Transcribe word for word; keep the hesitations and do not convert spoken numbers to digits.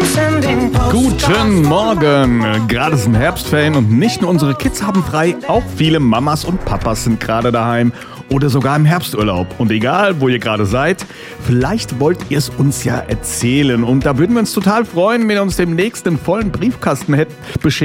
Guten Morgen! Gerade sind Herbstferien und nicht nur unsere Kids haben frei, auch viele Mamas und Papas sind gerade daheim oder sogar im Herbsturlaub. Und egal, wo ihr gerade seid, vielleicht wollt ihr es uns ja erzählen. Und da würden wir uns total freuen, wenn ihr uns demnächst einen vollen Briefkasten hättet,